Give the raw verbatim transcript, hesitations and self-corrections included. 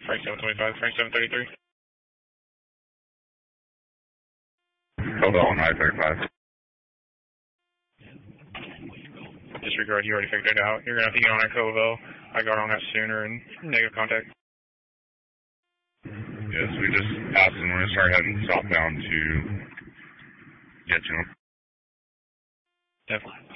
Frank seven twenty-five, Frank seven thirty-three. Cobell on I thirty-five. Disregard, you already figured it out. You're going to have to get on that Cobell. I got on that sooner and negative contact. Yes, we just passed and we're going to start heading southbound to get to him. Definitely.